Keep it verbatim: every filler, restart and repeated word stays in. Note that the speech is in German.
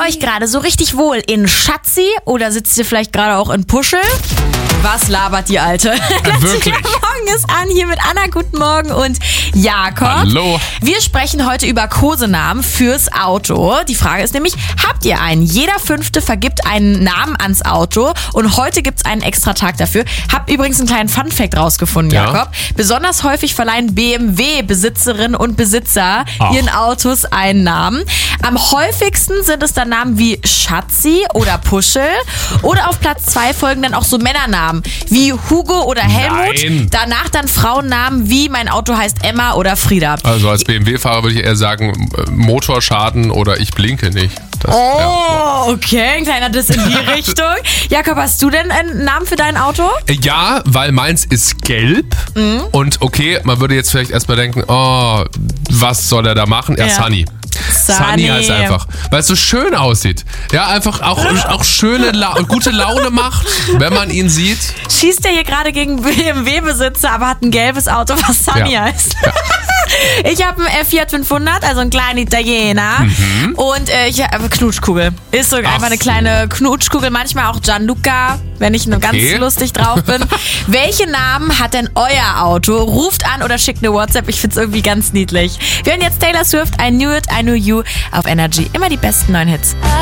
euch gerade so richtig wohl? In Schatzi oder sitzt ihr vielleicht gerade auch in Puschel? Was labert die Alte? Äh, wirklich? Morgen ist an hier mit Anna. Guten Morgen und Jakob. Hallo. Wir sprechen heute über Kosenamen fürs Auto. Die Frage ist nämlich, habt ihr einen? Jeder Fünfte vergibt einen Namen ans Auto und heute gibt's einen extra Tag dafür. Hab übrigens einen kleinen Funfact rausgefunden, Ja. Jakob. Besonders häufig verleihen B M W-Besitzerinnen und Besitzer Ach. ihren Autos einen Namen. Am häufigsten sind es dann Namen wie Schatzi oder Puschel. Oder auf Platz zwei folgen dann auch so Männernamen wie Hugo oder Helmut. Nein. Danach dann Frauennamen wie mein Auto heißt Emma oder Frieda. Also als B M W-Fahrer würde ich eher sagen, äh, Motorschaden oder ich blinke nicht. Das, Oh, ja. okay, ein kleiner Diss in die Richtung. Jakob, hast du denn einen Namen für dein Auto? Ja, weil meins ist gelb Mhm. und okay, man würde jetzt vielleicht erstmal denken, oh, was soll er da machen? Ja, Ja. Sunny. Sunny heißt einfach, weil es so schön aussieht. Ja, einfach auch, auch schöne, La gute Laune macht, wenn man ihn sieht. Schießt er hier gerade gegen B M W-Besitzer, aber hat ein gelbes Auto, was Sunny Ja. heißt. Ich habe einen Fiat fünfhundert, also einen kleinen Italiener. Mhm. Und äh, ich habe Knutschkugel. Ist so einfach eine so. kleine Knutschkugel, manchmal auch Gianluca, wenn ich nur ganz Okay. lustig drauf bin. Welche Namen hat denn euer Auto? Ruft an oder schickt eine WhatsApp, ich find's irgendwie ganz niedlich. Wir hören jetzt Taylor Swift, I Knew It, I Knew You auf Energy. Immer die besten neuen Hits.